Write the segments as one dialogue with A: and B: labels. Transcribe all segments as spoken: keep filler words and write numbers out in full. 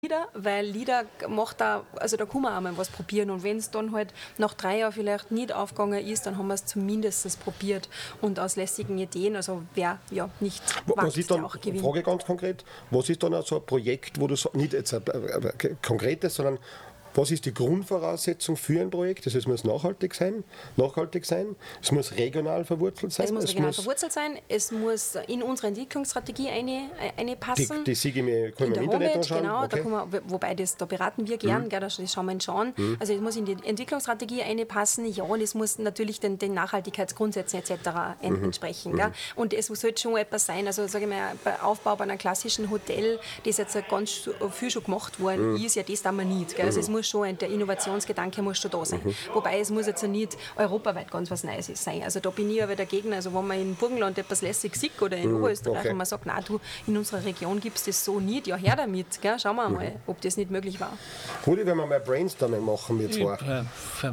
A: Lieder, weil Lieder macht da, also da kann man auch mal was probieren und wenn es dann halt nach drei Jahren vielleicht nicht aufgegangen ist, dann haben wir es zumindest probiert und aus lässigen Ideen, also wer ja nicht
B: was ist dann,
A: auch gewinnt.
B: Frage ganz konkret, was ist dann auch so ein Projekt, wo du so, nicht jetzt ein, ein, ein konkretes, sondern was ist die Grundvoraussetzung für ein Projekt? Das heißt, es muss nachhaltig sein, nachhaltig sein, es muss regional verwurzelt sein.
A: Es muss regional es verwurzelt sein, es muss in unsere Entwicklungsstrategie eine, eine passen.
B: Die, die siege ich mir, kann
A: in
B: im
A: der
B: Internet
A: Homepage,
B: anschauen.
A: genau,
B: Okay.
A: da kann man, wobei das, da beraten wir gern, mhm. gell, das schauen wir uns an. Mhm. Also es muss in die Entwicklungsstrategie eine passen, ja, und es muss natürlich den, den Nachhaltigkeitsgrundsätzen et cetera Mhm. entsprechen. Gell. Und es sollte schon etwas sein, also sage ich mal, bei Aufbau bei einem klassischen Hotel, das jetzt ganz viel schon gemacht worden mhm. ist, ja, das tun wir nicht. Gell. Also es muss schon, der Innovationsgedanke muss schon da sein. Mhm. Wobei es muss jetzt nicht europaweit ganz was Neues sein. Also da bin ich aber der Gegner, also wenn man in Burgenland etwas lässig sieht oder in mhm. Oberösterreich okay. und man sagt, nein, du, in unserer Region gibt es das so nicht, ja, her damit, gell? Schauen wir mal, mhm. ob das nicht möglich war.
B: Rudi, wenn wir mal Brainstorming machen, wir zwei.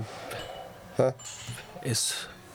C: Ja, es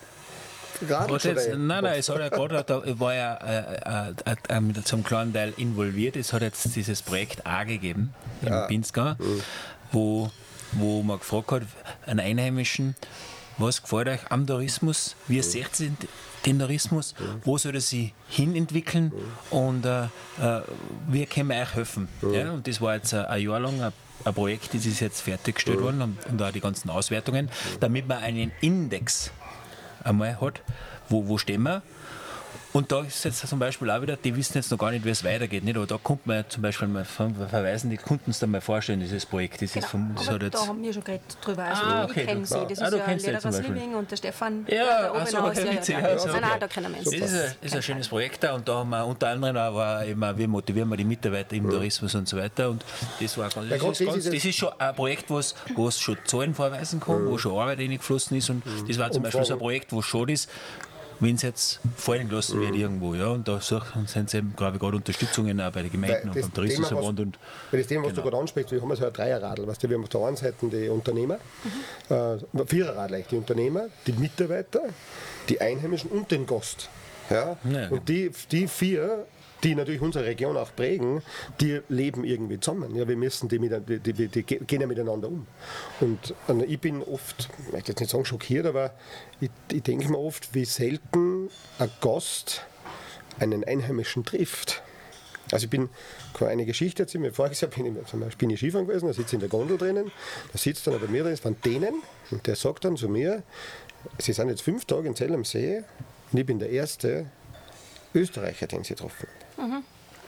C: Jetzt, nein, nein, es hat ja gerade, da war ja äh, äh, äh, zum kleinen Teil involviert. Es hat jetzt dieses Projekt A gegeben im ja. Pinzgau, mhm. wo, wo man gefragt hat, einen Einheimischen, was gefällt euch am Tourismus, wie mhm. seht ihr den Tourismus, mhm. wo soll er sich hinentwickeln mhm. und äh, äh, wie können wir euch helfen. Mhm. Ja, und das war jetzt ein, ein Jahr lang ein, ein Projekt, das ist jetzt fertiggestellt mhm. worden und, und auch die ganzen Auswertungen, mhm. damit man einen Index einmal hat, wo, wo stehen wir. Und da ist jetzt zum Beispiel auch wieder, die wissen jetzt noch gar nicht, wie es weitergeht. Nicht? Aber da kommt man zum Beispiel mal verweisen, die Kunden es dann mal vorstellen, dieses Projekt. Das
A: genau,
C: ist vom, das hat jetzt
A: da haben wir schon geredet drüber. Also
C: ah, okay,
A: ich kenne sie, das ah, ist ja Lederers Living und der Stefan.
C: Ja,
A: der oben
C: also,
A: aus, ja, ja,
C: witzig,
A: ja,
C: also,
A: nein,
C: okay.
A: nein, da kennen wir uns.
C: Das ist, ein, ist ein schönes Projekt da und da haben wir unter anderem auch eben, wie motivieren wir die Mitarbeiter im ja. Tourismus und so weiter. Und das war ganz, das, ist ganz, das ist schon ein Projekt, wo es schon Zahlen vorweisen kann, ja. wo schon Arbeit reingeflossen ist und ja. das war zum Beispiel so ein Projekt, wo schon ist, wenn es jetzt fallen gelassen wird irgendwo, ja, und da suchen, sind es eben, glaube ich, gerade Unterstützungen auch bei den Gemeinden und beim Tourismusverband. Und
B: bei das Thema, was genau. du gerade ansprichst, wir haben so ein Dreierradl, weißt du, wir haben auf der einen Seite die Unternehmer, mhm. äh, Viererradl, die Unternehmer, die Mitarbeiter, die Einheimischen und den Gast. Ja? Ja, und die, die vier, die natürlich unsere Region auch prägen, die leben irgendwie zusammen. Ja, wir müssen die, mit, die, die, die gehen ja miteinander um. Und äh, ich bin oft, ich möchte jetzt nicht sagen schockiert, aber ich, ich denke mir oft, wie selten ein Gast einen Einheimischen trifft. Also ich bin, kann eine Geschichte erzählen, voriges Jahr bin ich, zum Beispiel bin ich Skifahren gewesen, da sitze ich in der Gondel drinnen, da sitzt dann bei mir drin, von denen, und der sagt dann zu mir, sie sind jetzt fünf Tage in Zell am See und ich bin der erste Österreicher, den sie getroffen haben. Mhm.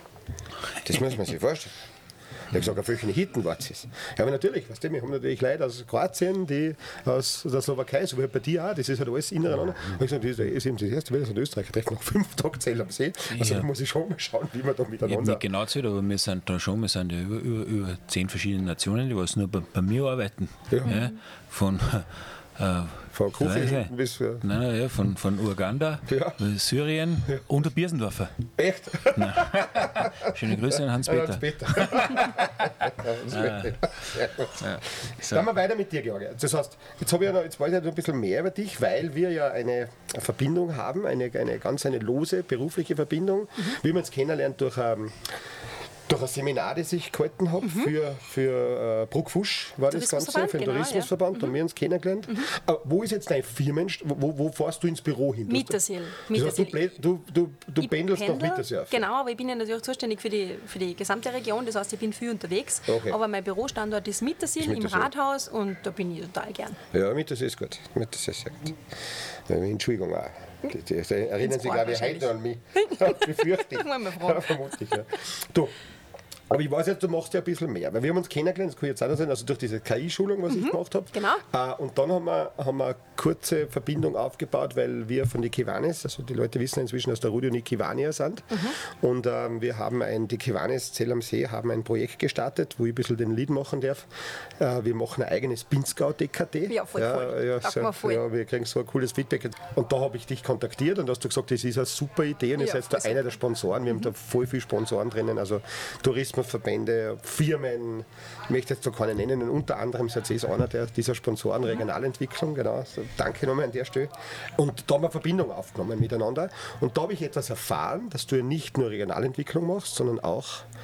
B: Das muss man sich vorstellen. Ich habe gesagt, auf welchen Hitten war es? Ja, aber natürlich, weißt du, wir haben natürlich Leute aus Kroatien, die aus der Slowakei, so wie bei dir auch, das ist halt alles ineinander. Ich habe gesagt, das ist eben das erste Mal, dass ein Österreicher treffen nach fünf Tagen Zell am See. Also ja. da muss ich schon mal schauen, wie wir da miteinander...
C: Ich habe nicht genau zählt, aber wir sind da schon, wir sind ja über, über, über zehn verschiedene Nationen, die was nur bei, bei mir arbeiten. Ja. Ja, von... Äh,
B: von Kufi bis
C: für nein, nein, ja, von, von Uganda, ja. Syrien ja. und der Birsendorfer.
B: Echt?
C: Schöne Grüße an Hans-Peter.
B: Hans-Peter. ja. So. Dann mal weiter mit dir, Georg. Das heißt, jetzt, habe ich noch, jetzt weiß ich noch ein bisschen mehr über dich, weil wir ja eine Verbindung haben, eine, eine ganz eine lose berufliche Verbindung. Mhm. Wir haben uns kennengelernt durch ähm, durch ein Seminar, das ich gehalten habe, mhm. für, für äh, Bruckfusch war das Ganze, für den genau, Tourismusverband, ja. mhm. da haben wir uns kennengelernt. Mhm. Aber wo ist jetzt dein Firmen, wo, wo fährst du ins Büro hin?
A: Mittersill.
B: Das heißt, du, du, du, du pendelst nach Mittersill.
A: Genau, aber ich bin ja natürlich zuständig für die, für die gesamte Region, das heißt, ich bin viel unterwegs, okay. aber mein Bürostandort ist Mittersill, im Rathaus und da bin ich total gern.
B: Ja, Mittersill ist gut, Mittersill ist sehr gut. Ja, Entschuldigung auch. Die, die, die erinnern sich, glaube ich, heute an mich. Befürchte ich. Ja, vermutlich, ja. Du, aber ich weiß jetzt, du machst ja ein bisschen mehr, weil wir haben uns kennengelernt, das kann ich jetzt auch noch sagen, also durch diese K I-Schulung, was mhm, ich gemacht habe.
A: Genau.
B: Äh, und dann haben wir, haben wir eine kurze Verbindung aufgebaut, weil wir von den Kiwanis, also die Leute wissen inzwischen, dass der Rudi und ich Kiwanier sind. Mhm. Und ähm, wir haben ein, die Kiwanis Zell am See haben ein Projekt gestartet, wo ich ein bisschen den Lead machen darf. Äh, wir machen ein eigenes Pinzgau-D K T.
A: Ja, voll,
B: ja,
A: voll.
B: Ja, so, voll. Ja, wir kriegen so ein cooles Feedback. Und da habe ich dich kontaktiert und hast du gesagt, das ist eine super Idee und ihr ja, seid da einer der Sponsoren. Wir mhm. haben da voll viele Sponsoren drinnen, also Tourismusverbände, Firmen, ich möchte jetzt da keine nennen, und unter anderem ist jetzt einer der, dieser Sponsoren Regionalentwicklung, genau, so, danke nochmal an der Stelle. Und da haben wir Verbindung aufgenommen miteinander und da habe ich etwas erfahren, dass du ja nicht nur Regionalentwicklung machst, sondern auch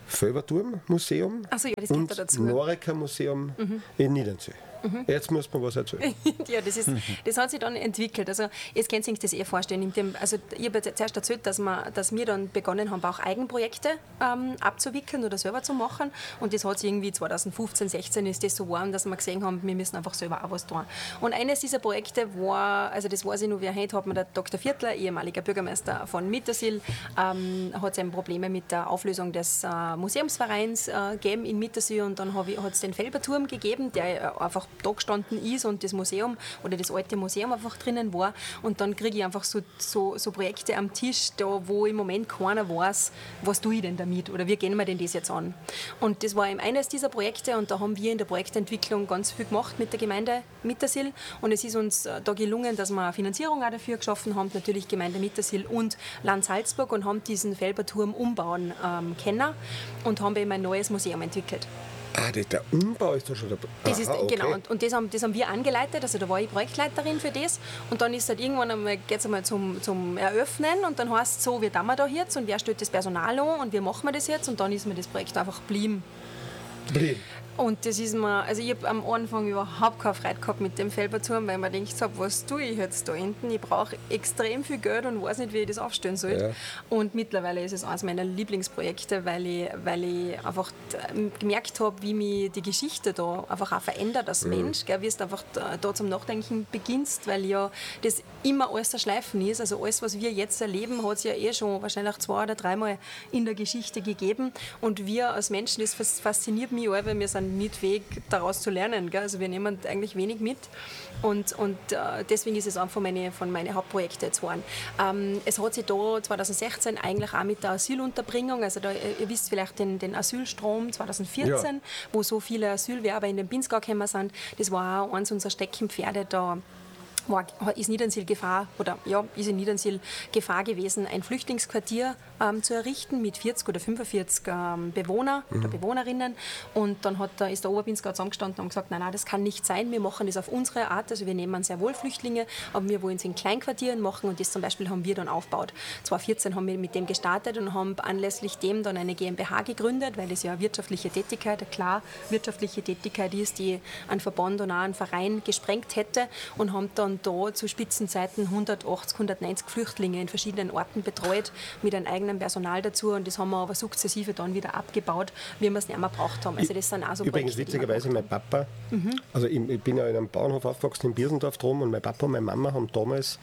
B: Felberturm-Museum
A: so, ja, das
B: und
A: da dazu.
B: Norika-Museum mhm. in Niedernsee. Mhm. Jetzt muss man was erzählen.
A: Ja, das, ist, das hat sich dann entwickelt. Also jetzt könnt ihr euch das eher vorstellen. In dem, also ich habe zuerst erzählt, dass wir, dass wir dann begonnen haben, auch Eigenprojekte ähm, abzuwickeln oder selber zu machen. Und das hat sich irgendwie zwanzig fünfzehn, sechzehn ist das so warm, dass wir gesehen haben, wir müssen einfach selber auch was tun. Und eines dieser Projekte war, also das weiß ich noch, wie heute hat mir der Doktor Viertler, ehemaliger Bürgermeister von Mittersill, ähm, hat eben Probleme mit der Auflösung des äh, Museumsvereins äh, gegeben in Mittersill. Und dann hat es den Felberturm gegeben, der äh, einfach da gestanden ist und das Museum oder das alte Museum einfach drinnen war. Und dann kriege ich einfach so, so, so Projekte am Tisch, da wo im Moment keiner weiß, was tue ich denn damit oder wie gehen wir denn das jetzt an. Und das war eben eines dieser Projekte und da haben wir in der Projektentwicklung ganz viel gemacht mit der Gemeinde Mittersill und es ist uns da gelungen, dass wir eine Finanzierung auch dafür geschaffen haben, natürlich Gemeinde Mittersill und Land Salzburg und haben diesen Felberturm umbauen ähm, können und haben eben ein neues Museum entwickelt.
B: Ah, der Umbau ist da schon dabei.
A: Das ist, okay. Genau, und, und das, haben, das haben wir angeleitet, also da war ich Projektleiterin für das und dann ist halt irgendwann einmal, geht es einmal zum, zum Eröffnen und dann heißt es so, wie tun wir da jetzt und wer stellt das Personal an und wie machen wir das jetzt und dann ist mir das Projekt einfach geblieben.
B: Blieben.
A: Und das ist mir, also ich habe am Anfang überhaupt keine Freude gehabt mit dem Felberturm, weil ich mir gedacht habe, was tue ich jetzt da hinten? Ich brauche extrem viel Geld und weiß nicht, wie ich das aufstellen soll. Ja. Und mittlerweile ist es eines meiner Lieblingsprojekte, weil ich, weil ich einfach gemerkt habe, wie mich die Geschichte da einfach auch verändert als mhm. Mensch, gell, wie es einfach da, da zum Nachdenken beginnst, weil ja das immer alles ein Schleifen ist. Also alles, was wir jetzt erleben, hat es ja eh schon wahrscheinlich zwei oder dreimal in der Geschichte gegeben. Und wir als Menschen, das fasziniert mich auch, weil wir sind nicht fähig, daraus zu lernen. Gell? Also wir nehmen eigentlich wenig mit und, und äh, deswegen ist es auch von meinen von meine Hauptprojekten jetzt geworden. Ähm, es hat sich da zwanzig sechzehn eigentlich auch mit der Asylunterbringung, also da, ihr wisst vielleicht den, den Asylstrom zwanzig vierzehn, ja. wo so viele Asylwerber in den Pinzgau gekommen sind, das war auch eines unserer Steckenpferde da. War, ist Niedernsill Gefahr oder ja, ist in Niedernsill Gefahr gewesen, ein Flüchtlingsquartier ähm, zu errichten mit vierzig oder fünfundvierzig ähm, Bewohner mhm. oder Bewohnerinnen und dann hat, ist der Oberpinzgau zusammengestanden und gesagt, nein, nein, das kann nicht sein, wir machen das auf unsere Art, also wir nehmen sehr wohl Flüchtlinge, aber wir wollen es in Kleinquartieren machen und das zum Beispiel haben wir dann aufgebaut. zwanzig vierzehn haben wir mit dem gestartet und haben anlässlich dem dann eine GmbH gegründet, weil das ja eine wirtschaftliche Tätigkeit, eine klar wirtschaftliche Tätigkeit ist, die einen Verband und auch einen Verein gesprengt hätte und haben dann da zu Spitzenzeiten hundertachtzig, hundertneunzig Flüchtlinge in verschiedenen Orten betreut, mit einem eigenen Personal dazu und das haben wir aber sukzessive dann wieder abgebaut, wie wir es nicht mehr gebraucht haben. Also das sind auch so
B: Übrigens Projekte, witzigerweise mein Papa, mhm. also ich, ich bin ja in einem Bauernhof aufgewachsen in Birsendorf drum und mein Papa und meine Mama haben damals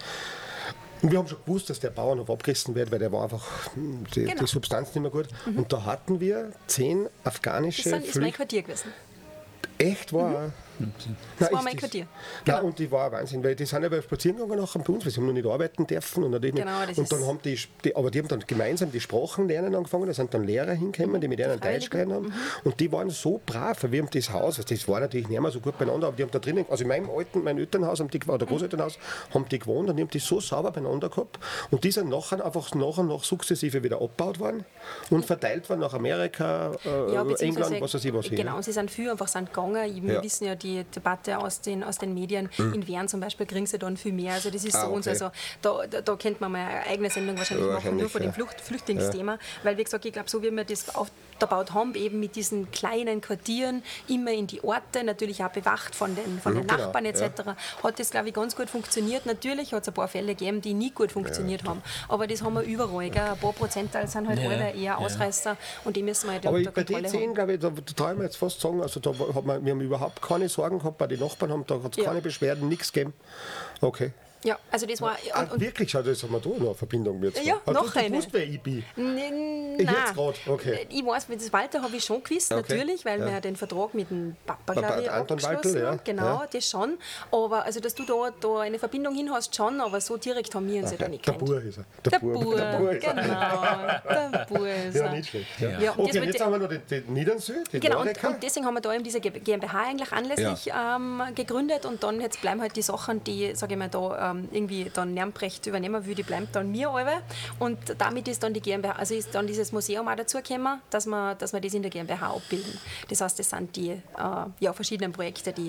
B: und wir haben schon gewusst, dass der Bauernhof abgerissen wird, weil der war einfach, die, genau. die Substanz nicht mehr gut. Mhm. Und da hatten wir zehn afghanische
A: Flüchtlinge. Das ist mein Quartier gewesen.
B: Echt wahr? Mhm.
A: Das Nein, war mein Quartier.
B: Genau. Nein, und die war Wahnsinn, weil die sind aber spazieren gegangen nachher bei uns, weil sie haben noch nicht arbeiten dürfen. Und, genau, das und dann haben die, die, aber die haben dann gemeinsam die Sprachen lernen angefangen, da sind dann Lehrer hingekommen, die mit denen Deutsch gelernt haben. Mhm. Und die waren so brav, weil wir haben das Haus, das war natürlich nicht mehr so gut beieinander, aber die haben da drinnen, also in meinem alten, meinem Elternhaus, haben die, oder Großelternhaus, haben die gewohnt und die haben die so sauber beieinander gehabt. Und die sind nachher einfach nach und nach sukzessive wieder abgebaut worden und verteilt worden nach Amerika, äh, ja, England, was weiß ich was.
A: Genau, hin. Sie sind viel einfach sind gegangen. Wir ja. wissen ja die Debatte aus den, aus den Medien. Mhm. In Wien zum Beispiel kriegen sie dann viel mehr. Also das ist ah, so okay. uns. Also da, da, da könnte man mal eine eigene Sendung wahrscheinlich, ja, wahrscheinlich machen, nur von ja. dem Flucht, Flüchtlingsthema. Ja. Weil, wie gesagt, ich glaube, so wie wir das aufgebaut haben, eben mit diesen kleinen Quartieren, immer in die Orte, natürlich auch bewacht von den, von mhm, den Nachbarn genau. et cetera, ja. hat das, glaube ich, ganz gut funktioniert. Natürlich hat es ein paar Fälle gegeben, die nie gut funktioniert ja. haben. Aber das haben wir überall. Gell? Ein paar Prozentteil sind halt ja. alle eher Ausreißer ja. und die müssen wir halt
B: aber
A: unter
B: bei den zehn, glaube ich, da, da kann ich mir jetzt fast sagen, also da hat man, wir haben überhaupt keine Sorgen gehabt, bei den Nachbarn haben, da hat es ja. keine Beschwerden, nichts gegeben. Okay.
A: Ja, also das war...
B: Ah, und, wirklich, schau, das haben wir da noch eine Verbindung mit.
A: Ja,
B: hast
A: noch
B: du
A: eine.
B: gewusst, wer ich bin?
A: N-
B: ich jetzt gerade, okay.
A: Ich weiß, das Walter habe ich schon gewusst, okay. natürlich, weil ja. wir den Vertrag mit dem Papa, glaube ich,
B: Anton
A: abgeschlossen
B: Waltel,
A: haben.
B: Ja.
A: Genau,
B: ja.
A: das schon. Aber also, dass du da, da eine Verbindung hin hast, schon, aber so direkt haben wir uns okay. ja da nicht
B: kennt. Der Bur ist er.
A: Der, der Bur, der Bur ist er. Genau. Der Bur ist er.
B: Ja, nicht schlecht. Ja.
A: Ja,
B: okay, jetzt haben wir noch den, den Niedernsee, den
A: Genau, und, und deswegen haben wir da eben diese GmbH eigentlich anlässlich ja. ähm, gegründet und dann jetzt bleiben halt die Sachen, die, sage ich mal, da ähm, irgendwie dann Lärmrecht übernehmen will, die bleibt dann mir alle. Und damit ist dann die GmbH, also ist dann dieses Museum auch dazugekommen, dass wir, dass wir das in der GmbH abbilden. Das heißt, das sind die äh, ja, verschiedenen Projekte, die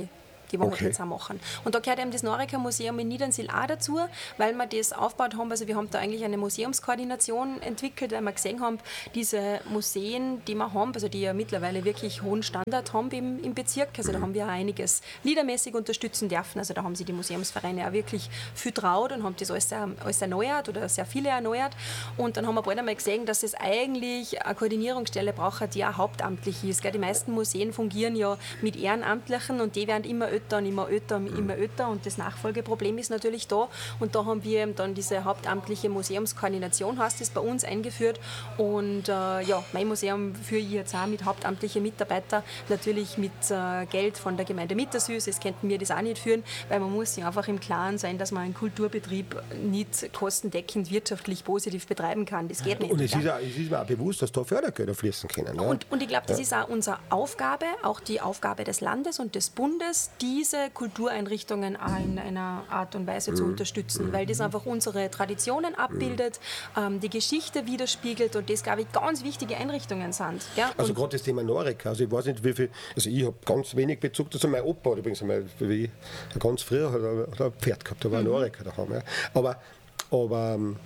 A: die wir
B: Okay.
A: jetzt auch machen. Und da gehört eben das Norica-Museum in Niedernsil auch dazu, weil wir das aufgebaut haben. Also wir haben da eigentlich eine Museumskoordination entwickelt, weil wir gesehen haben, diese Museen, die wir haben, also die ja mittlerweile wirklich hohen Standard haben im, im Bezirk, also da haben wir auch einiges liedermäßig unterstützen dürfen. Also da haben sich die Museumsvereine auch wirklich viel traut und haben das alles, alles erneuert oder sehr viele erneuert. Und dann haben wir bald einmal gesehen, dass es eigentlich eine Koordinierungsstelle braucht, die auch hauptamtlich ist. Gell? Die meisten Museen fungieren ja mit Ehrenamtlichen und die werden immer öfter und immer öfter und immer öfter und das Nachfolgeproblem ist natürlich da. Und da haben wir eben dann diese hauptamtliche Museumskoordination, heißt das, bei uns eingeführt. Und äh, ja, mein Museum führe ich jetzt auch mit hauptamtlichen Mitarbeitern, natürlich mit äh, Geld von der Gemeinde Mittersüß. Es könnten wir das auch nicht führen, weil man muss sich einfach im Klaren sein, dass man einen Kulturbetrieb nicht kostendeckend wirtschaftlich positiv betreiben kann. Das geht nicht.
B: Und es ist, auch, es ist mir auch bewusst, dass da Fördergelder fließen können. Ja?
A: Und, und ich glaube, das ist auch unsere Aufgabe, auch die Aufgabe des Landes und des Bundes, diese Kultureinrichtungen auch in einer Art und Weise zu unterstützen, weil das einfach unsere Traditionen abbildet, ähm, die Geschichte widerspiegelt und das, glaube ich, ganz wichtige Einrichtungen sind. Ja?
B: Also
A: Und-
B: gerade das Thema Norica, also ich weiß nicht, wie viel, also ich habe ganz wenig Bezug dazu. Mein Opa hat übrigens einmal, wie ich, ganz früher hat er, hat er ein Pferd gehabt, da war ein Norica daheim. Ja. Aber, aber ähm,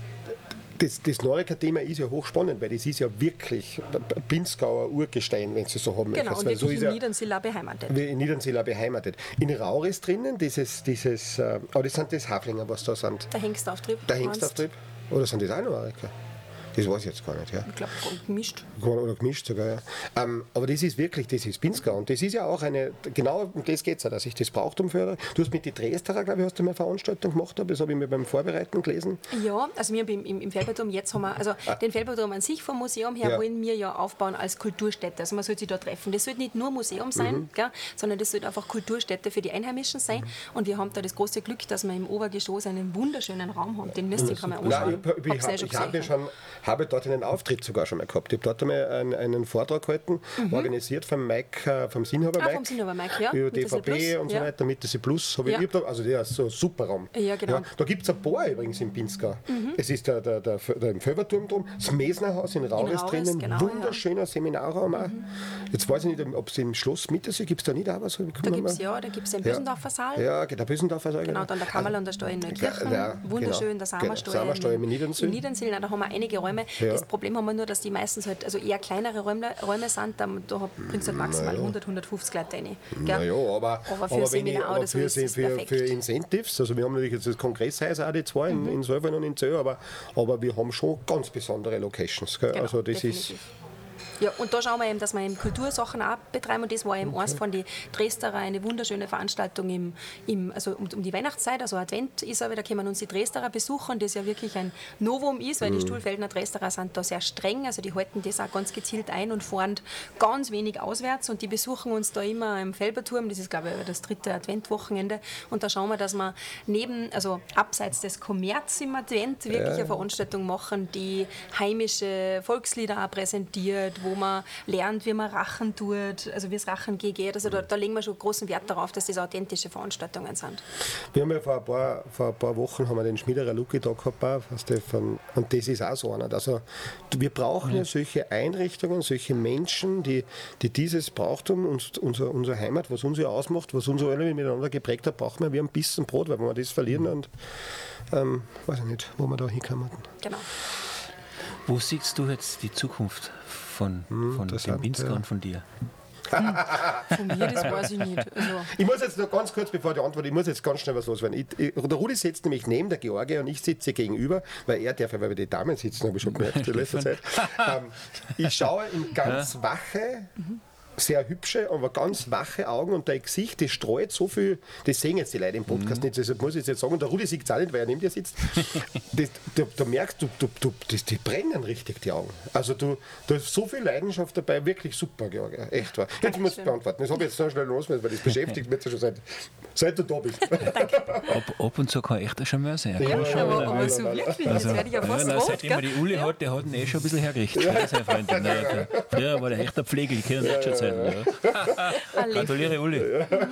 B: das, das Norica-Thema ist ja hochspannend, weil das ist ja wirklich Pinzgauer Urgestein, wenn Sie so haben.
A: Genau, und
B: weil so
A: wirklich
B: ist
A: in
B: ja,
A: Niedernsil auch beheimatet.
B: wie in Niedernsil auch beheimatet. In Rauch ist drinnen dieses, dieses äh, aber das sind das Haflinger, was da sind.
A: Der Hengstauftrieb.
B: Der
A: meinst?
B: Hengstauftrieb? Oder sind das auch Norica? Das weiß ich jetzt gar nicht. Ja.
A: Ich glaube, gemischt.
B: Oder gemischt sogar, ja. Ähm, aber das ist wirklich, das ist Pinzgau. Und das ist ja auch eine, genau um das geht es ja, dass ich das Brauchtum fördere. Du hast mit den Dresderer, glaube ich, hast du mal eine Veranstaltung gemacht, das habe ich mir beim Vorbereiten gelesen.
A: Ja, also wir haben im, im, im Felberturm, jetzt haben wir, also den Felberturm an sich vom Museum her
B: Ja.
A: wollen wir ja aufbauen als Kulturstätte. Also man soll sich da treffen. Das soll nicht nur Museum sein,
B: Mhm.
A: gell, sondern das soll einfach Kulturstätte für die Einheimischen sein. Und wir haben da das große Glück, dass wir im Obergeschoss einen wunderschönen Raum haben. Den müsst ihr kann man anschauen.
B: Nein, ich, ich,
A: Hab's ja
B: ich,
A: schon
B: ich habe
A: gesehen.
B: schon, habe dort einen Auftritt sogar schon mal gehabt. Ich habe dort einmal einen, einen Vortrag gehalten, organisiert vom Mike, äh, vom Sinnhaber
A: Ah,
B: Mike.
A: vom Sinnhaber Mike, ja.
B: Über
A: Mit
B: D
A: der
B: V B
A: C+,
B: und so
A: ja.
B: weiter, mit der C Plus. Habe
A: Ja.
B: ich, ich hab da, also der ist so ein super Raum.
A: Ja, genau.
B: da gibt es ein paar übrigens in Pinzgau. Es ist der, der, der, der im Felberturm drum, das Mesnerhaus in Rauch ist
A: Rauch
B: drinnen,
A: genau,
B: wunderschöner Seminarraum auch. Jetzt weiß ich nicht, ob es im Schloss Mittersee gibt es da nicht auch was?
A: Da gibt es ja, da gibt es den Bösendorfer Saal.
B: Ja, der Bösendorfer Saal.
A: Genau, dann der Kammerl und der Stall in Neukirchen.
B: Ja,
A: Wunderschön,
B: genau.
A: der Samerstall
B: Genau, Samerstall in Niedernsil.
A: In Niedernsil, nein, da haben wir einige Räume.
B: Ja.
A: Das Problem haben wir nur, dass die meistens halt, also eher kleinere Räume, Räume sind. Da, da bringst du halt maximal hundert, hundertfünfzig Leute rein. Gell?
B: Naja, aber,
A: aber für
B: aber,
A: ein
B: wenn ich,
A: Seminar
B: aber
A: oder so
B: für,
A: ist es
B: für,
A: perfekt.
B: für Incentives, also wir haben natürlich jetzt das Kongresshaus auch die zwei, in, in Solvang und in Zöhr, aber, aber wir haben schon ganz besondere Locations. Gell?
A: Genau,
B: also das
A: definitiv.
B: ist.
A: Ja, und da schauen wir eben, dass wir eben Kultursachen auch betreiben und das war eben eins von den Dresderer, eine wunderschöne Veranstaltung im, im, also um, um die Weihnachtszeit, also Advent ist aber, da können uns die Dresderer besuchen, das ja wirklich ein Novum ist, weil die Stuhlfeldner Dresderer sind da sehr streng, also die halten das auch ganz gezielt ein und fahren ganz wenig auswärts und die besuchen uns da immer im Felberturm, das ist glaube ich das dritte Adventwochenende und da schauen wir, dass wir neben, also abseits des Kommerz im Advent wirklich eine Veranstaltung machen, die heimische Volkslieder auch präsentiert, wo man lernt, wie man Rachen tut, also wie es Rachen geht. Also da, da legen wir schon großen Wert darauf, dass das authentische Veranstaltungen sind.
B: Wir haben ja vor ein paar, vor ein paar Wochen haben wir den Schmiederer Luki da gehabt, auch, weißt du, von, und das ist auch so einer. Also wir brauchen ja solche Einrichtungen, solche Menschen, die, die dieses Brauchtum, uns, unser, unsere Heimat, was uns ja ausmacht, was uns alle miteinander geprägt hat, brauchen wir wie ein bisschen Brot, weil wenn wir das verlieren, und ähm, weiß ich nicht, wo wir da hinkommen.
A: Genau.
C: Wo siehst du jetzt die Zukunft von, von dem
B: interessant,
C: Pinzgau
B: ja.
C: und von dir?
A: Von mir, das weiß ich nicht. Also,
B: Ich muss jetzt noch ganz kurz, bevor die Antwort, ich muss jetzt ganz schnell was loswerden. Ich, ich, der Rudi sitzt nämlich neben der Georgie und ich sitze gegenüber, weil er darf ja, weil wir die Damen sitzen, habe ich schon gemerkt in letzter Zeit. Ähm, ich schaue in ganz wache, sehr hübsche, aber ganz wache Augen und dein Gesicht, das streut so viel, das sehen jetzt die Leute im Podcast nicht, deshalb muss ich jetzt sagen, und der Rudi sieht es auch nicht, weil er neben dir sitzt, das, du, du merkst, du, du, du, das, die brennen richtig, die Augen. Also du, da ist so viel Leidenschaft dabei, wirklich super, Georg, echt wahr. Jetzt muss ich beantworten, das habe ich jetzt so schnell los, weil das beschäftigt mich jetzt schon seit, seit du da bist.
C: Ab, ab und zu kann echt ein Charmeur sein.
B: Ja,
C: Kann schon
A: aber,
C: wieder.
A: aber so wirklich, jetzt werde ich ja fast
C: na,
A: rot.
C: seitdem wir
A: Gell?
C: die Uli hat, der hat ihn eh schon ein bisschen hergerichtet. Ja. Seine Freundin. Ja. Früher war der echt ein Pflegel, die kennen nicht schon Zeit. Nein, ja. Gratuliere, Uli.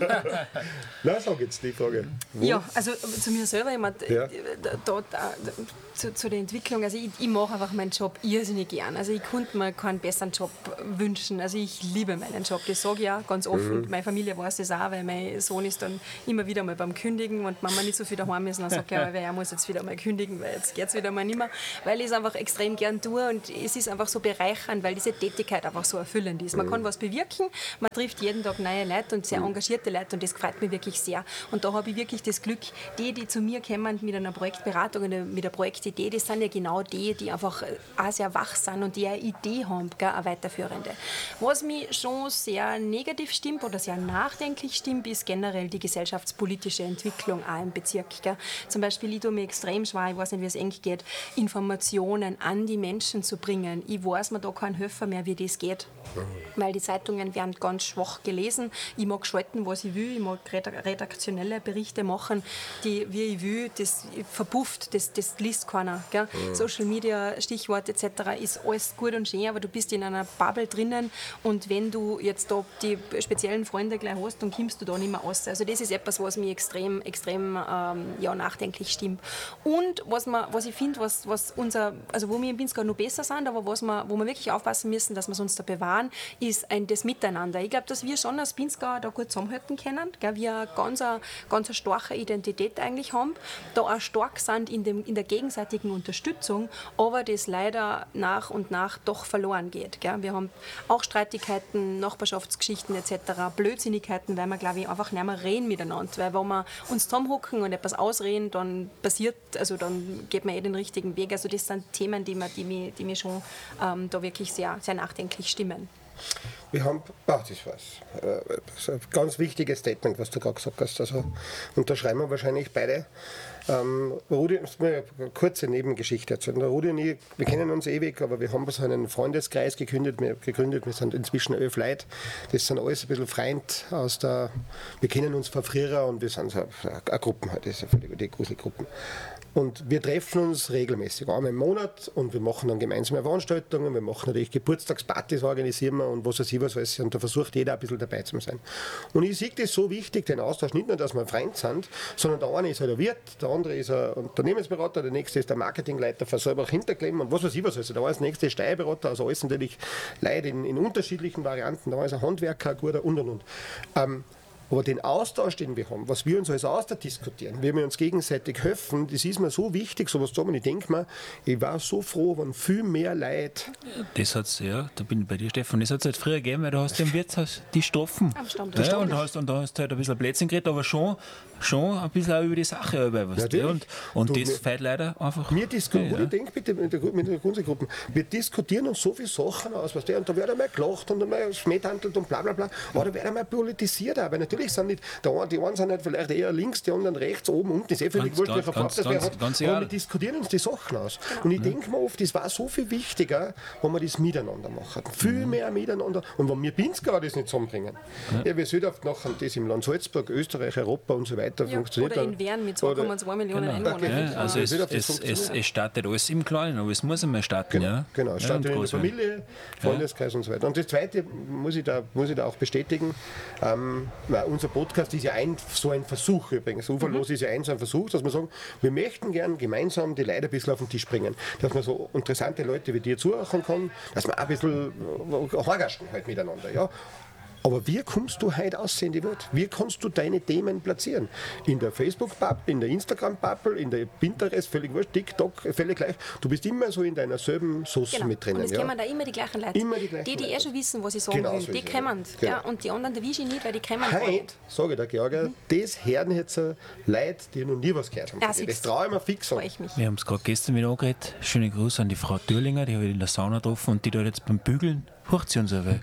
B: Na, sag jetzt die Frage.
A: Wo? Ja, also zu mir selber, ich mein, ja. da, da, da, zu, zu der Entwicklung, also ich, ich mache einfach meinen Job irrsinnig gern. Also ich konnte mir keinen besseren Job wünschen. Also ich liebe meinen Job, das sage ich ja ganz offen. Mhm. Meine Familie weiß das auch, weil mein Sohn ist dann immer wieder mal beim Kündigen und Mama nicht so viel daheim ist. Und dann sagt er, er muss jetzt wieder mal kündigen, weil jetzt geht es wieder mal nicht mehr. Weil ich es einfach extrem gern tue und es ist einfach so bereichernd, weil diese Tätigkeit einfach so erfüllend ist. Man mhm. kann was bewirken, man trifft jeden Tag neue Leute und sehr engagierte Leute und das freut mich wirklich sehr. Und da habe ich wirklich das Glück, die, die zu mir kommen mit einer Projektberatung, mit einer Projektidee, das sind ja genau die, die einfach auch sehr wach sind und die eine Idee haben, gell, eine weiterführende. Was mich schon sehr negativ stimmt oder sehr nachdenklich stimmt, ist generell die gesellschaftspolitische Entwicklung auch im Bezirk. Gell. Zum Beispiel, ich tue mir extrem schwer, ich weiß nicht, wie es eng geht, Informationen an die Menschen zu bringen. Ich weiß mir da keinen Helfer mehr, wie das geht. Weil die Zeitungen werden ganz schwach gelesen. Ich mag schalten, was ich will. Ich mag redaktionelle Berichte machen, die, wie ich will. Das verpufft, das, das liest keiner. Gell? Mhm. Social Media, Stichwort et cetera ist alles gut und schön, aber du bist in einer Bubble drinnen und wenn du jetzt da die speziellen Freunde gleich hast, dann kommst du da nicht mehr raus. Also das ist etwas, was mich extrem, extrem ähm, ja, nachdenklich stimmt. Und was, man, was ich finde, was, was unser, also wo wir in Pinzgau noch besser sind, aber was wir, wo wir wirklich aufpassen müssen, dass wir es uns da bewahren, ist ein, das Miteinander. Ich glaube, dass wir schon als Pinzgau da gut zusammenhalten können, gell? Wir eine ganz, eine, ganz eine starke Identität eigentlich haben, da auch stark sind in, dem, in der gegenseitigen Unterstützung, aber das leider nach und nach doch verloren geht. Gell? Wir haben auch Streitigkeiten, Nachbarschaftsgeschichten et cetera, Blödsinnigkeiten, weil wir, glaube ich, einfach nicht mehr reden miteinander. Weil wenn wir uns zusammenhocken und etwas ausreden, dann passiert, also dann geht man eh den richtigen Weg. Also das sind Themen, die mir, die mich, die mich schon ähm, da wirklich sehr, sehr nachdenklich stimmen.
B: Wir haben, ach, das war's. Das ist ein ganz wichtiges Statement, was du gerade gesagt hast. Also unterschreiben wir wahrscheinlich beide. Ähm, Rudi, ich muss mir eine kurze Nebengeschichte erzählen. Der Rudi und ich, wir kennen uns ewig, aber wir haben so einen Freundeskreis gegründet. Wir, gegründet. wir sind inzwischen elf Leute. Das sind alles ein bisschen Freund aus der, wir kennen uns von früher und wir sind so eine Gruppe, halt, das ist ja völlig die Gruselgruppen. Und wir treffen uns regelmäßig, einmal im Monat und wir machen dann gemeinsame Veranstaltungen, wir machen natürlich Geburtstagspartys, organisieren wir und was weiß ich was alles. Und da versucht jeder ein bisschen dabei zu sein. Und ich sehe das so wichtig, den Austausch, nicht nur, dass wir Freund sind, sondern der eine ist halt ein Wirt, der andere ist ein Unternehmensberater, der nächste ist der Marketingleiter von selber Hinterklemmen und was weiß ich was. Also der eine ist der nächste Steuerberater, also alles natürlich Leute in, in unterschiedlichen Varianten, der eine ist ein Handwerker, ein guter und und und. Ähm, Aber den Austausch, den wir haben, was wir uns als ausdiskutieren, wie wir uns gegenseitig helfen, das ist mir so wichtig, sowas zu haben. Und ich denke mir, ich war so froh, wenn viel mehr Leute.
C: Das hat es, ja, da bin ich bei dir, Stefan. Das hat es halt früher gegeben, weil du hast im Wirtshaus die Stoffen.
A: Am Stamm,
C: ja, und, hast, und da hast du halt ein bisschen Blödsinn geredet, aber schon, schon ein bisschen auch über die Sache. Über was, ja, und und du, das fällt leider einfach.
B: Wir diskutieren, ja, ja. Denk bitte mit der, mit der Kunstgruppe, wir diskutieren uns so viele Sachen aus, was der, und da wird einmal gelacht und einmal schmähthandelt und bla bla bla, aber da wird einmal politisiert auch, weil natürlich sind nicht, die einen sind halt vielleicht eher links, die anderen rechts, oben, unten, ist eh völlig wurscht, welcher Farbe das wer hat, aber wir diskutieren uns die Sachen aus. Genau. Und ich denke mir oft, das war so viel wichtiger, wenn wir das miteinander machen. Viel mhm. mehr miteinander. Und wenn wir Pinzgau das nicht zusammenbringen, ja, ja wir sollen oft nachher das im Land Salzburg, Österreich, Europa und so weiter
A: ja,
B: funktioniert.
A: Oder in Wern mit zwei Komma zwei Millionen genau. Einwohnern.
C: Ja, also es, es, es, es startet alles im Kleinen, aber es muss einmal starten.
B: Genau,
C: ja.
B: genau. Es startet ja, in der Familie, Freundeskreis ja. und so weiter. Und das Zweite muss ich da, muss ich da auch bestätigen, ähm, unser Podcast ist ja ein, so ein Versuch übrigens. Uferlos mhm. ist ja ein so ein Versuch, dass wir sagen, wir möchten gern gemeinsam die Leute ein bisschen auf den Tisch bringen. Dass man so interessante Leute wie dir zuhören kann, dass man auch ein bisschen horgaschen halt miteinander. Ja. Aber wie kommst du heute aussehen in die Welt? Wie kannst du deine Themen platzieren? In der Facebook-Bubble, in der Instagram-Bubble, in der Pinterest, völlig wurscht, TikTok, völlig gleich. Du bist immer so in deiner selben Soße
A: genau.
B: mit drinnen.
A: Und es
B: ja?
A: kommen da immer die gleichen Leute.
B: Immer die gleichen
A: die, die
B: Leute.
A: eh schon wissen, was ich sagen
B: genau
A: will.
B: so
A: die kommen.
B: Genau.
A: Ja, und die anderen, die wissen nicht, weil die kommen
B: heute,
A: nicht.
B: sage ich der Georgia, mhm. das hören jetzt Leute, die noch nie was gehört haben. Ja, das traue ich mir fix an.
C: Ich mich. Wir haben es gerade gestern wieder angeredet. Schöne Grüße an die Frau Thürlinger, die habe ich in der Sauna getroffen und die da jetzt beim Bügeln hurcht sie uns aber.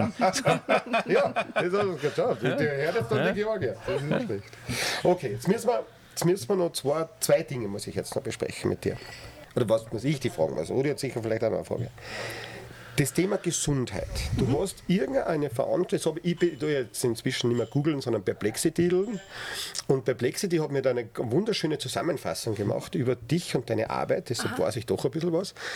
B: Ja, das hat uns geschafft. Die hört jetzt dann ja. die Georgia. Das ist nicht schlecht. Okay, jetzt müssen wir, jetzt müssen wir noch zwei, zwei Dinge muss ich jetzt noch besprechen mit dir. Oder was muss ich dich fragen? Also, Rudi hat sicher vielleicht auch noch eine Frage. Das Thema Gesundheit. Du mhm. hast irgendeine Verantwortung, ich tue jetzt inzwischen nicht mehr googeln, sondern Perplexity. Und Perplexity hat mir da eine wunderschöne Zusammenfassung gemacht über dich und deine Arbeit, deshalb Aha. weiß ich doch ein bisschen was.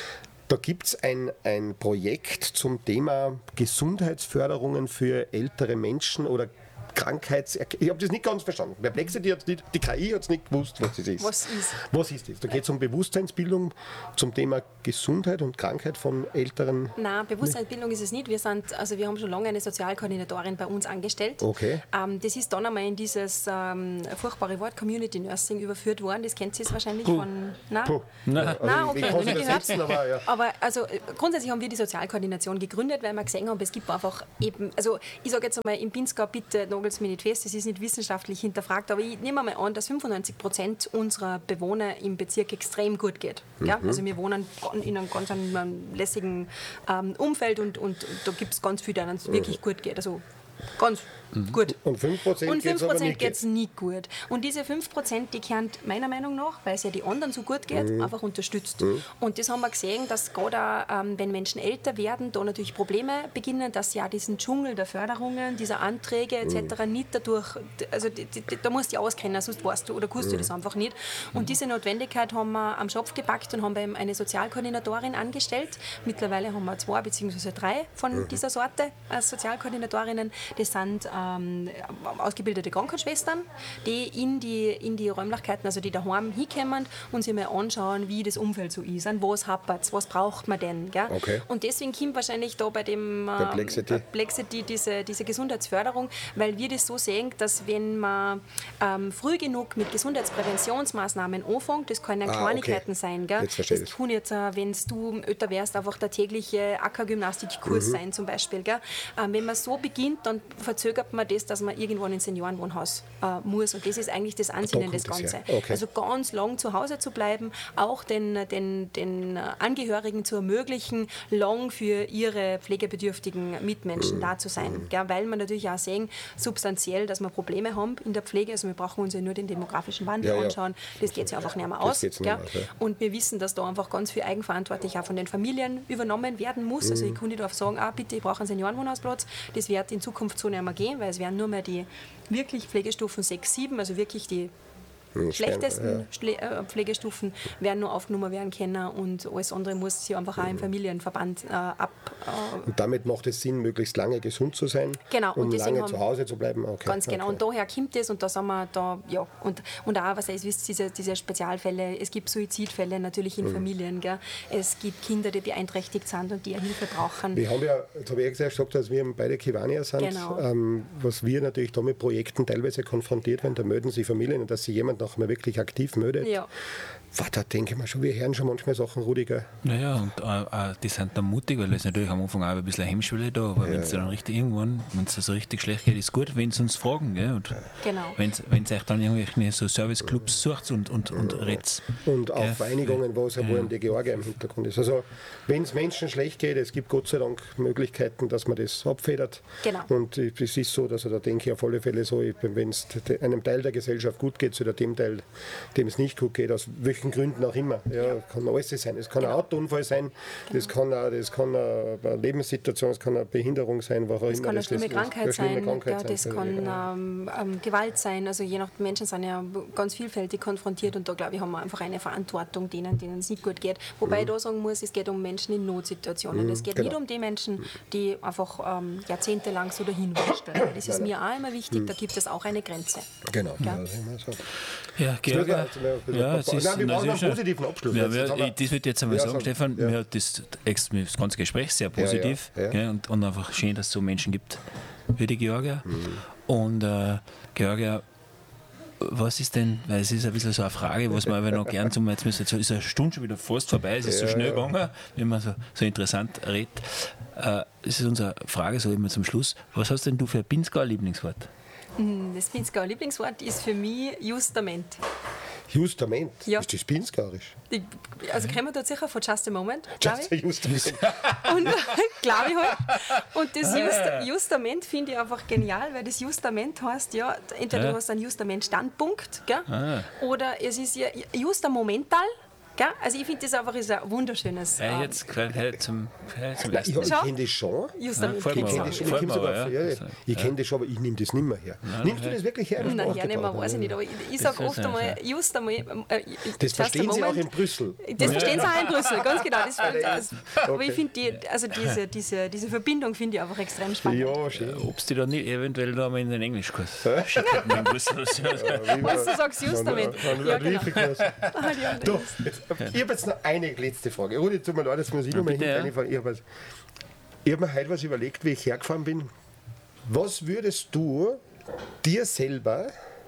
B: da gibt es ein, ein Projekt zum Thema Gesundheitsförderungen für ältere Menschen oder Krankheits... Ich habe das nicht ganz verstanden. Perplexity hat nicht, die K I hat es nicht gewusst, was das ist.
A: Was ist?
B: Was ist das? Da geht es um Bewusstseinsbildung zum Thema Gesundheit und Krankheit von älteren...
A: Nein, Bewusstseinsbildung ist es nicht. Wir, sind, also wir haben schon lange eine Sozialkoordinatorin bei uns angestellt.
B: Okay.
A: Ähm, das ist dann einmal in dieses ähm, furchtbare Wort Community Nursing überführt worden. Das kennt ihr wahrscheinlich
B: Puh.
A: von... Nein?
B: Puh.
A: Nein,
B: also
A: Nein okay, noch nicht gehört.
B: Setzen, aber, ja.
A: aber also grundsätzlich haben wir die Sozialkoordination gegründet, weil wir gesehen haben, es gibt einfach eben... Also ich sage jetzt einmal im Pinzgau, bitte nagelt mir nicht fest, das ist nicht wissenschaftlich hinterfragt, aber ich nehme mal an, dass fünfundneunzig Prozent unserer Bewohner im Bezirk extrem gut geht. Mhm. Ja? Also wir wohnen in einem ganz einem lässigen ähm, Umfeld und, und da gibt es ganz viele, denen es mhm. wirklich gut geht. Also ganz mhm. gut.
B: Und fünf Prozent geht
A: es nicht gut. Und diese fünf Prozent, die können meiner Meinung nach, weil es ja die anderen so gut geht, mhm. einfach unterstützt. Mhm. Und das haben wir gesehen, dass gerade auch, ähm, wenn Menschen älter werden, da natürlich Probleme beginnen, dass ja diesen Dschungel der Förderungen, dieser Anträge et cetera mhm. nicht dadurch, also die, die, da musst du dich auskennen, sonst weißt du oder kannst mhm. du das einfach nicht. Und diese Notwendigkeit haben wir am Schopf gepackt und haben eben eine Sozialkoordinatorin angestellt. Mittlerweile haben wir zwei bzw. drei von mhm. dieser Sorte als Sozialkoordinatorinnen. Das sind ähm, ausgebildete Krankenschwestern, die in die, in die Räumlichkeiten, also die daheim hinkommen und sich mal anschauen, wie das Umfeld so ist, an was hapert es, was braucht man denn. Gell?
B: Okay.
A: Und deswegen kommt wahrscheinlich da bei dem ähm,
B: Perplexity,
A: Perplexity diese, diese Gesundheitsförderung, weil wir das so sehen, dass wenn man ähm, früh genug mit Gesundheitspräventionsmaßnahmen anfängt, das können ah, Kleinigkeiten okay. sein. Gell?
B: Jetzt
A: das tun jetzt, äh, wenn du älter wärst, einfach der tägliche Ackergymnastikkurs mhm. sein zum Beispiel. Gell? Ähm, wenn man so beginnt, dann verzögert man das, dass man irgendwann ins Seniorenwohnhaus äh, muss. Und das ist eigentlich das Ansinnen des Ganzen.
B: Ja. Okay.
A: Also ganz lang zu Hause zu bleiben, auch den, den, den Angehörigen zu ermöglichen, lang für ihre pflegebedürftigen Mitmenschen mhm. da zu sein. Mhm. Gell? Weil wir natürlich auch sehen, substanziell, dass wir Probleme haben in der Pflege. Also wir brauchen uns ja nur den demografischen Wandel
B: ja, ja.
A: anschauen. Das geht sich einfach nicht mehr aus.
B: Nicht mehr aus ja.
A: Und wir wissen, dass da einfach ganz viel eigenverantwortlich auch von den Familien übernommen werden muss. Mhm. Also ich kann nicht darauf sagen, ah, bitte, ich brauche einen Seniorenwohnhausplatz. Das wird in Zukunft so nicht mehr gehen, weil es werden nur mehr die wirklich Pflegestufen sechs, sieben, also wirklich die schlechtesten ja. Pflegestufen werden nur aufgenommen werden können und alles andere muss sich einfach auch im Familienverband äh, ab...
B: Äh und damit macht es Sinn, möglichst lange gesund zu sein,
A: genau,
B: um
A: und
B: lange zu Hause zu bleiben. Okay.
A: Ganz genau,
B: okay.
A: und daher kommt das und da sind wir da, ja, und, und auch, was ihr wisst, diese, diese Spezialfälle, es gibt Suizidfälle natürlich in mhm. Familien, gell? Es gibt Kinder, die beeinträchtigt sind und die Hilfe brauchen.
B: Wir haben ja, jetzt habe ich ja gesagt, dass wir beide Kiwanier sind,
A: genau.
B: ähm, was wir natürlich da mit Projekten teilweise konfrontiert werden, da melden sich Familien, dass sich jemand noch mal wirklich aktiv meldet.
A: Ja.
B: Wow, da denke ich mir schon, wir hören schon manchmal Sachen, Rudiger.
C: Naja, und äh, äh, die sind dann mutig, weil es natürlich am Anfang auch ein bisschen eine Hemmschwelle da, aber ja, wenn es ja. dann richtig irgendwann, wenn es so richtig schlecht geht, ist gut, wenn sie uns fragen. Gell? Und
A: genau.
C: Wenn es euch dann irgendwelche so Serviceclubs sucht und, und, und ja. redet.
B: Und auch gell? Vereinigungen, wo es ja. die Georgia im Hintergrund ist. Also wenn es Menschen schlecht geht, es gibt Gott sei Dank Möglichkeiten, dass man das abfedert.
A: Genau.
B: Und es ist so, dass also, da denke ich auf alle Fälle so, wenn es einem Teil der Gesellschaft gut geht, zu dem Teil, dem es nicht gut geht, aus welchen Gründen auch immer. Ja, ja. Kann alles sein. Es kann genau. ein Autounfall sein, genau. das, kann auch, das kann eine Lebenssituation, es kann eine Behinderung sein, was auch
A: das
B: immer.
A: Kann das kann eine schlimme Krankheit
B: das
A: sein,
B: Krankheit
A: ja, das
B: sein.
A: kann
B: Genau.
A: ähm, ähm, Gewalt sein. Also je nach Menschen sind ja ganz vielfältig konfrontiert und da glaube ich, haben wir einfach eine Verantwortung denen, denen es nicht gut geht. Wobei mhm. ich da sagen muss, es geht um Menschen in Notsituationen. Mhm. Es geht genau. nicht um die Menschen, die einfach ähm, jahrzehntelang so dahin wursteln. Das ist mir auch immer wichtig, mhm. da gibt es auch eine Grenze.
B: Genau.
A: Ja,
C: ja, Georg, ja, ja, es ist,
B: Nein, wir brauchen einen positiven Abschluss.
C: Ja, wir, ich, das würde ich jetzt einmal ja, sagen, Stefan, ja. mir hat das, das ganze Gespräch sehr positiv
B: ja, ja, ja.
C: Gell, und, und einfach schön, dass es so Menschen gibt wie die Georgia. Mhm. Und äh, Georgia, was ist denn, weil es ist ein bisschen so eine Frage, was man aber noch gern zum, jetzt müsste, jetzt ist eine Stunde schon wieder fast vorbei, es ist ja, so schnell ja. gegangen, wenn man so, so interessant redet. Äh, das ist unsere Frage, so immer zum Schluss. Was hast denn du für ein Pinzgauer Lieblingswort?
A: Das Pinzgauer Lieblingswort ist für mich Justament.
B: Justament?
A: Ja.
B: Ist das Pinzgauerisch?
A: Also kennen wir dort sicher von Just a Moment,
B: Just a Justament.
A: Und glaube ich halt. Und das Just, Justament finde ich einfach genial, weil das Justament heißt, ja, entweder
C: ja.
A: du hast einen Justament-Standpunkt, gell?
C: Ah.
A: Oder es ist ja Juster Momental. Gell? Also ich finde das einfach ist ein wunderschönes...
C: Ja, jetzt gleich zum, zum
B: Nein, ich, ich kenne das schon.
A: Just
B: ja, ich kenne das schon, ich, sogar, ja, ja. ich kenn das schon, aber ich nehme das nicht mehr her.
C: Nein,
B: Nimmst du das wirklich her?
A: Nein, hernehmen weiß ich nicht, aber ich, ich sage oft einmal, just einmal... Äh,
B: das verstehen Sie
A: Moment,
B: auch in Brüssel.
A: Das verstehen Sie auch in Brüssel, ganz genau. Das, das, aber okay. Ich finde, die, also diese, diese, diese Verbindung finde ich einfach extrem spannend.
B: Ja, schön.
C: Ob es die da nicht eventuell da mal in den Englischkurs schicken in Brüssel.
A: Was du sagst, just damit. Ja, genau.
B: Du, jetzt, ich habe jetzt noch eine letzte Frage. Rudi, tut mir leid, das muss ich noch mal hinfragen. Ich habe hab mir heute was überlegt, wie ich hergefahren bin. Was würdest du dir selber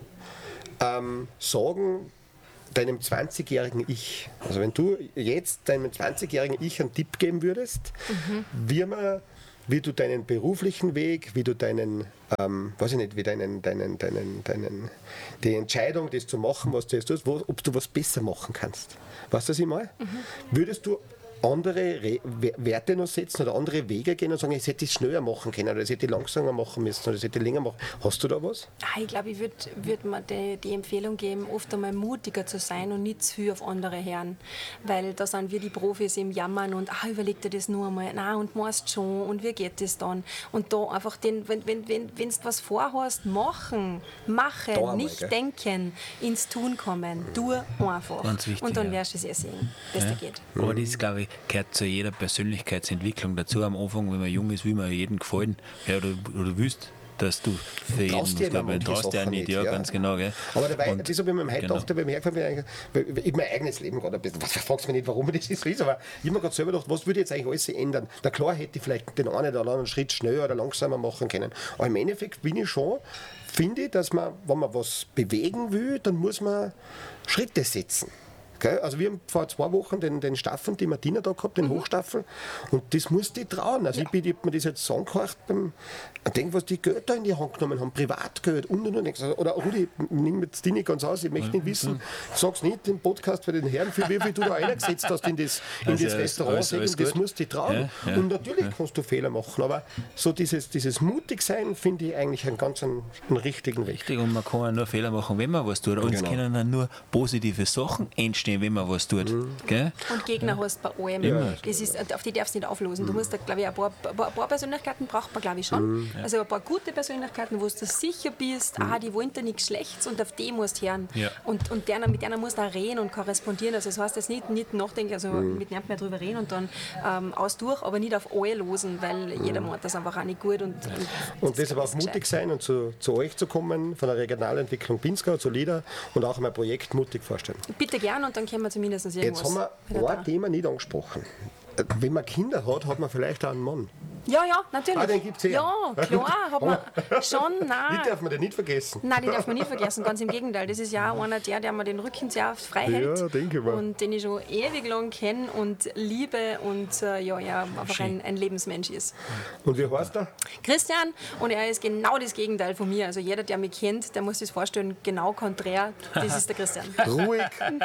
B: ähm, sagen, deinem zwanzigjährigen Ich? Also wenn du jetzt deinem zwanzigjährigen Ich einen Tipp geben würdest, mhm. wie man wie du deinen beruflichen Weg, wie du deinen, ähm, weiß ich nicht, wie deinen, deinen, deinen, deinen, die Entscheidung, das zu machen, was du jetzt tust, wo, ob du was besser machen kannst. Weißt du, was ich meine? Mhm. Würdest du andere Re- Werte noch setzen oder andere Wege gehen und sagen, ich hätte es schneller machen können oder ich hätte langsamer machen müssen oder ich hätte länger machen. Hast du da was?
A: Ah, ich glaube, ich würde würd mir die, die Empfehlung geben, oft einmal mutiger zu sein und nicht zu viel auf andere hören. Weil da sind wir die Profis im Jammern und ah, überleg dir das nur einmal, na und machst schon und wie geht das dann? Und da einfach, den, wenn wenn wenn wenn, du was vorhast, machen, machen, einmal, nicht gell? Denken, ins Tun kommen, mhm. tu einfach. Wichtig, und dann wirst du es eh sehen, dass ja. das geht.
C: Aber das ist, glaube ich, gehört zu jeder Persönlichkeitsentwicklung dazu. Am Anfang, wenn man jung ist, will man jedem gefallen. Ja, oder, oder willst, dass du für jeden
B: musst, aber
C: traust ja nicht, ja, ja, ganz genau. Gell?
B: Aber dabei, und, das habe ich mir heute gedacht, genau. Weil ich mein eigenes Leben gerade ein bisschen, was fragst du mich nicht, warum das so ist, aber ich habe mir gerade selber gedacht, was würde jetzt eigentlich alles ändern? Na klar hätte ich vielleicht den einen oder anderen Schritt schneller oder langsamer machen können, aber im Endeffekt bin ich schon, finde ich, dass man, wenn man was bewegen will, dann muss man Schritte setzen. Okay? Also wir haben vor zwei Wochen den, den Staffel, die Martina da gehabt, den mhm. Hochstaffel, und das musste ich trauen. Also ja. ich, ich habe mir das jetzt angehört, beim, ich denke, was die Geld da in die Hand genommen haben, Privatgeld und und und. Oder Rudi, nimm jetzt die nicht ganz aus, ich möchte nicht wissen, sag's nicht im Podcast für den Herren, für wie viel du da eingesetzt hast in das, in also das Restaurant, alles, alles das musst du trauen. Ja, ja, und natürlich ja. kannst du Fehler machen, aber so dieses, dieses Mutigsein finde ich eigentlich einen ganz einen, einen richtigen Weg.
C: Richtig, und man kann ja nur Fehler machen, wenn man was tut. Und genau. es können dann nur positive Sachen entstehen, wenn man was tut. Mhm. Gell?
A: Und Gegner ja. hast bei allem. Ja. Das ist, auf die darfst du nicht auflösen. Mhm. Du musst da, glaube ich, ein paar, ein paar Persönlichkeiten braucht man, glaube ich, schon. Mhm. Ja. Also ein paar gute Persönlichkeiten, wo du sicher bist, mhm. ah, die wollen da nichts Schlechtes und auf die musst du hören. Ja. Und, und denen, mit denen musst du auch reden und korrespondieren. Also das heißt jetzt nicht, nicht nachdenken, also mhm. mit niemandem mehr drüber reden und dann ähm, aus durch, aber nicht auf alle losen, weil mhm. jeder meint das einfach auch nicht gut. Und, und,
B: und deshalb auch mutig sein und zu, zu euch zu kommen, von der Regionalentwicklung Pinzgau zu LIDA und auch mein Projekt mutig vorstellen.
A: Bitte gern und dann können wir zumindest irgendwas.
B: Jetzt haben wir ein Thema nicht angesprochen. Wenn man Kinder hat, hat man vielleicht auch einen Mann.
A: Ja, ja, natürlich.
B: Ah, den gibt's ja.
A: Ja, klar, hat man schon, nein.
B: Die darf man den nicht vergessen.
A: Nein, die darf man nicht vergessen, ganz im Gegenteil. Das ist ja auch einer der, der mir den Rücken sehr oft frei hält.
B: Ja, denke ich mal.
A: Und den ich schon ewig lang kenne und liebe und äh, ja, ja, einfach ein, ein Lebensmensch ist.
B: Und wie heißt er?
A: Christian, und er ist genau das Gegenteil von mir. Also jeder, der mich kennt, der muss sich das vorstellen, genau konträr, das ist der Christian.
B: Ruhig.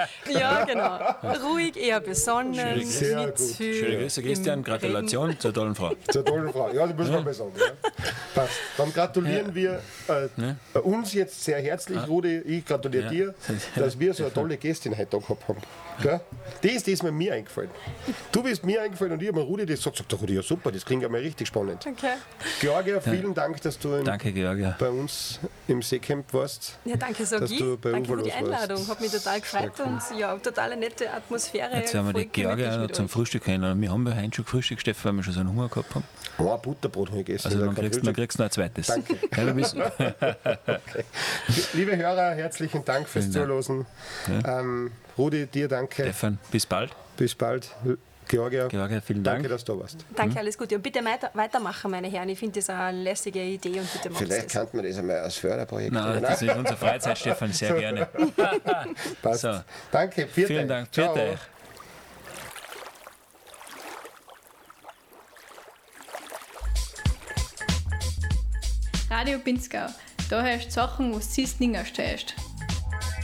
A: Ja, genau. Ruhig, eher besonnen,
B: Schön, sehr
A: nicht
B: gut.
A: viel.
C: Schöne Grüße, Christian. Gratulation zur tollen Frau.
B: Zur tollen Frau, ja, das muss man mal sagen. Ja. Passt. Dann gratulieren ja. wir äh, ja. uns jetzt sehr herzlich, ja. Rudi, ich gratuliere ja. dir, dass wir so eine tolle Gästin heute da gehabt haben. Ja. Das ist das mir eingefallen. Du bist mir eingefallen und ich habe mir Rudi das gesagt, sagt der Rudi, ja super, das klingt ja mal richtig spannend.
A: Okay.
B: Georgia, vielen ja. Dank, dass du in,
C: danke, Georgia.
B: bei uns im Seecamp warst.
A: Ja, danke, Sogi. Danke für die Einladung, hat mich total gefreut cool. Und ja, totale nette Atmosphäre.
C: Jetzt haben wir die Georgia zum Frühstück können. Wir haben bei heute schon gefrühstückt, Stefan, weil wir schon so einen Hunger gehabt haben.
B: Oh, ein Butterbrot habe ich gegessen.
C: Also dann kriegst, dann kriegst du noch ein zweites.
B: Danke.
C: Ja, du bist
B: okay. Liebe Hörer, herzlichen Dank fürs Zuhören. Ja. Ähm, Rudi, dir danke.
C: Stefan, bis bald.
B: Bis bald. Georgia,
C: Georgia vielen Dank.
B: Danke, dass du da warst.
A: Danke, alles Gute. Und bitte weiter, weitermachen, meine Herren. Ich finde das eine lässige Idee. Und bitte
B: Vielleicht kann man das einmal als Förderprojekt
C: machen. Nein, das ist unsere Freizeit, Stefan, sehr gerne.
B: Passt. So. Danke, vielen,
C: vielen Dank. Ciao. Vielen Dank.
D: Radio Pinzgau. Da hörst du Sachen, was du nicht stehst.